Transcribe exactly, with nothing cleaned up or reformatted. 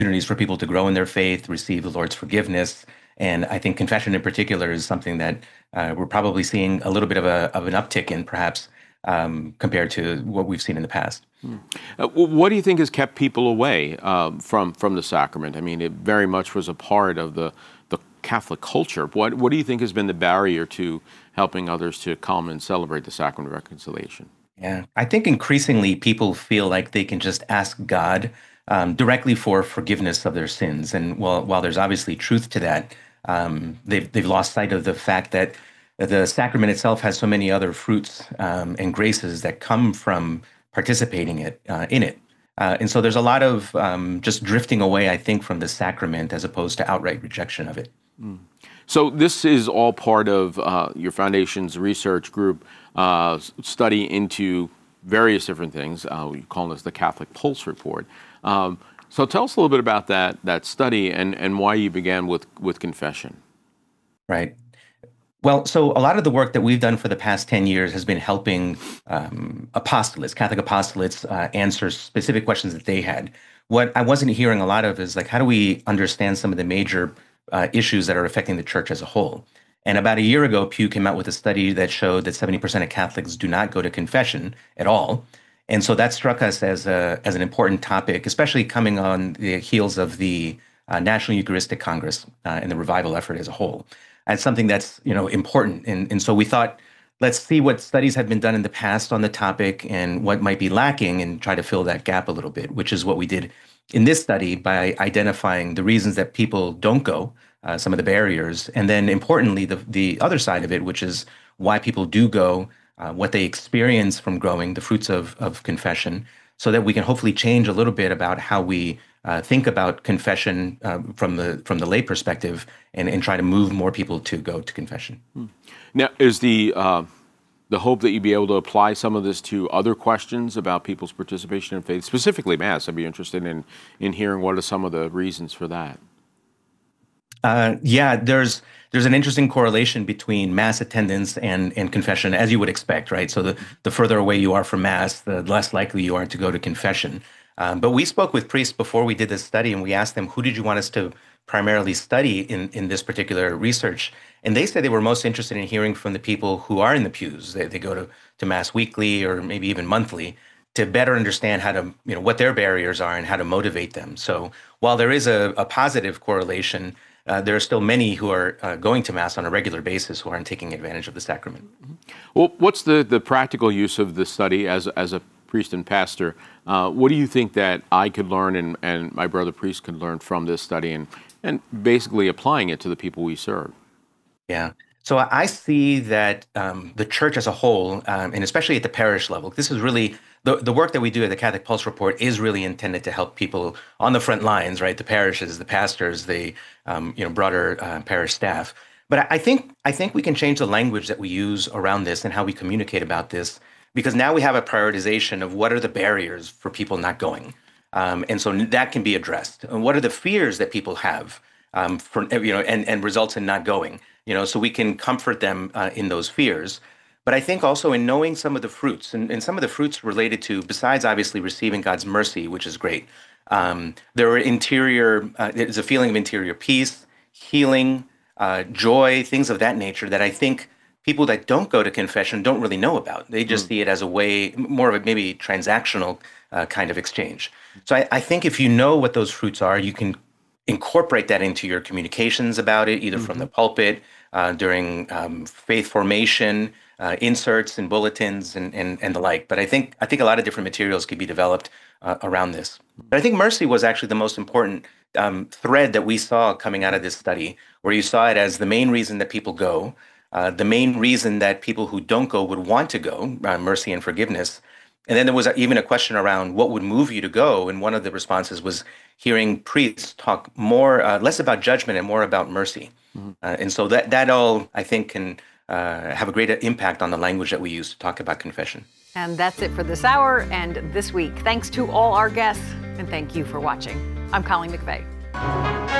opportunities for people to grow in their faith, receive the Lord's forgiveness. And I think confession in particular is something that uh, we're probably seeing a little bit of a of an uptick in, perhaps, um, compared to what we've seen in the past. Hmm. Uh, what do you think has kept people away um, from from the sacrament? I mean, it very much was a part of the the Catholic culture. What what do you think has been the barrier to helping others to come and celebrate the sacrament of reconciliation? Yeah, I think increasingly people feel like they can just ask God um, directly for forgiveness of their sins. And while while there's obviously truth to that, um, they've they've lost sight of the fact that the sacrament itself has so many other fruits um, and graces that come from participating it uh, in it. Uh, and so there's a lot of um, just drifting away, I think, from the sacrament as opposed to outright rejection of it. Mm. So this is all part of uh, your foundation's research group uh, study into various different things. Uh, we call this the Catholic Pulse Report. Um, so tell us a little bit about that that study and, and why you began with, with confession. Right. Well, so a lot of the work that we've done for the past ten years has been helping um, apostolates, Catholic apostolates, uh, answer specific questions that they had. What I wasn't hearing a lot of is like, how do we understand some of the major uh, issues that are affecting the church as a whole? And about a year ago, Pew came out with a study that showed that seventy percent of Catholics do not go to confession at all. And so that struck us as a as an important topic, especially coming on the heels of the uh, National Eucharistic Congress uh, and the revival effort as a whole. As something that's, you know, important. And, and so we thought, let's see what studies have been done in the past on the topic and what might be lacking and try to fill that gap a little bit, which is what we did in this study by identifying the reasons that people don't go, uh, some of the barriers, and then importantly, the, the other side of it, which is why people do go, uh, what they experience from growing, the fruits of, of confession, so that we can hopefully change a little bit about how we Uh, think about confession uh, from the from the lay perspective, and, and try to move more people to go to confession. Hmm. Now, is the uh, the hope that you'd be able to apply some of this to other questions about people's participation in faith, specifically Mass? I'd be interested in in hearing what are some of the reasons for that. Uh, yeah, there's there's an interesting correlation between Mass attendance and and confession, as you would expect, right? So the the further away you are from Mass, the less likely you are to go to confession. Um, but we spoke with priests before we did this study, and we asked them, who did you want us to primarily study in, in this particular research? And they said they were most interested in hearing from the people who are in the pews. They, they go to, to Mass weekly or maybe even monthly to better understand how to, you know, what their barriers are and how to motivate them. So while there is a, a positive correlation, uh, there are still many who are uh, going to Mass on a regular basis who aren't taking advantage of the sacrament. Well, what's the, the practical use of the study as, as a priest and pastor? Uh, what do you think that I could learn and, and my brother priest could learn from this study and, and basically applying it to the people we serve? Yeah. So I see that um, the church as a whole, um, and especially at the parish level, this is really, the, the work that we do at the Catholic Pulse Report is really intended to help people on the front lines, right? The parishes, the pastors, the um, you know broader uh, parish staff. But I think I think we can change the language that we use around this and how we communicate about this, because now we have a prioritization of what are the barriers for people not going. Um, and so that can be addressed. And what are the fears that people have um, for, you know, and, and results in not going, you know, so we can comfort them uh, in those fears. But I think also in knowing some of the fruits, and, and some of the fruits related to, besides obviously receiving God's mercy, which is great, um, there are interior, uh, there's a feeling of interior peace, healing, uh, joy, things of that nature that I think people that don't go to confession don't really know about. They just mm. see it as a way, more of a maybe transactional uh, kind of exchange. So I, I think if you know what those fruits are, you can incorporate that into your communications about it, either mm-hmm. from the pulpit, uh, during um, faith formation, uh, inserts and bulletins and, and, and the like. But I think I think a lot of different materials could be developed uh, around this. But I think mercy was actually the most important um, thread that we saw coming out of this study, where you saw it as the main reason that people go, Uh, the main reason that people who don't go would want to go, uh, mercy and forgiveness. And then there was a, even a question around what would move you to go. And one of the responses was hearing priests talk more, uh, less about judgment and more about mercy. Mm-hmm. Uh, and so that, that all, I think, can uh, have a great impact on the language that we use to talk about confession. And that's it for this hour and this week. Thanks to all our guests, and thank you for watching. I'm Colleen McVeigh.